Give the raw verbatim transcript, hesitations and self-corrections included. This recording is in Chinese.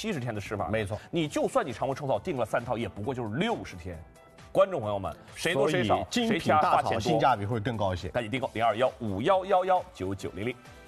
七十天的试法。 没错， 你就算你长风冲草订了三套，也不过就是六十天。观众朋友们，谁多谁少， 精谁家品大花钱多， 草性价比会更高一些。 赶紧订购零二幺五幺幺幺九九零零。